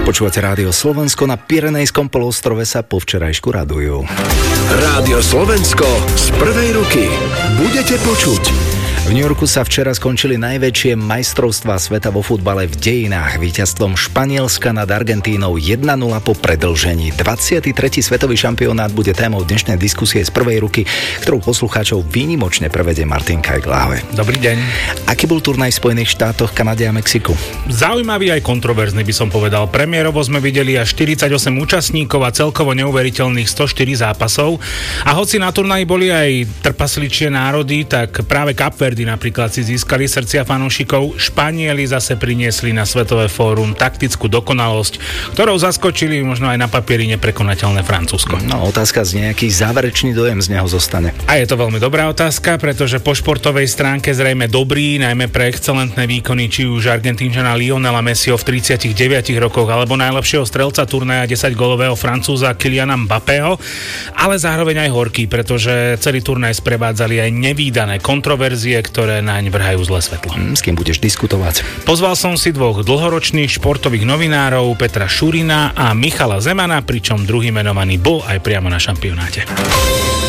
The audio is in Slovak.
Počúvate Rádio Slovensko, na Pyrenejskom poloostrove sa po včerajšku radujú. Rádio Slovensko z prvej ruky. Budete počuť. V New Yorku sa včera skončili najväčšie majstrovstvá sveta vo futbale v dejinách víťazstvom Španielska nad Argentínou 1-0 po predĺžení. 23. svetový šampionát bude témou dnešnej diskusie z prvej ruky, ktorú poslucháčov výnimočne prevedie Martin Kajk. Ahoj. Dobrý deň. Aký bol turnaj v Spojených štátoch, Kanade a Mexiku? Zaujímavý aj kontroverzný, by som povedal. Premiérovo sme videli až 48 účastníkov a celkovo neuveriteľných 104 zápasov. A hoci na turnaji boli aj trpasličie národy, tak práve Kapverdy napríklad si získali srdcia fanúšikov. Španieli zase priniesli na Svetové fórum taktickú dokonalosť, ktorou zaskočili možno aj na papieri neprekonateľné Francúzsko. No, otázka z nejaký záverečný dojem z neho zostane. A je to veľmi dobrá otázka, pretože po športovej stránke zrejme dobrý, najmä pre excelentné výkony či už Argentínčana Lionela Messiho v 39 rokoch, alebo najlepšieho strelca turnaja 10-gólového Francúza Kyliana Mbappého, ale zároveň aj horký, pretože celý turnaj sprevádzali aj nevídané kontroverzie, ktoré naň vrhajú zlé svetlo. S kým budeš diskutovať? Pozval som si dvoch dlhoročných športových novinárov, Petra Šurina a Michala Zemana, pričom druhý menovaný bol aj priamo na šampionáte.